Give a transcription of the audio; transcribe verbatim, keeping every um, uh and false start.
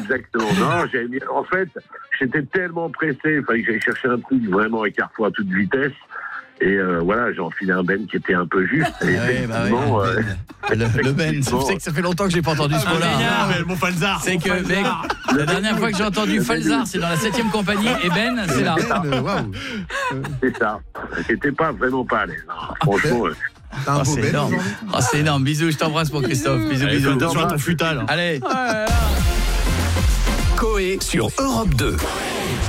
exactement. Non, j'avais mis... En fait, j'étais tellement pressé, il fallait que j'aille chercher un truc vraiment à Carrefour à toute vitesse. Et euh, voilà, j'ai enfilé un Ben qui était un peu juste. Et ouais, bah ouais, euh, le, le Ben, tu sais que ça fait longtemps que je n'ai pas entendu ce mot-là. Ah, hein. Mon Falzar. C'est que, mec, la dernière fois que j'ai entendu Falzar, c'est dans la septième compagnie, et Ben, c'est là. Ben, waouh. C'est ça. J'étais pas vraiment pas à l'aise. Hein. Franchement. Euh... T'as un Oh, beau c'est Ben énorme. aujourd'hui. Oh, c'est énorme. Bisous, je t'embrasse pour Christophe. Bisous, Allez, bisous. fais attention à ton futal. Allez. Coé sur Europe deux.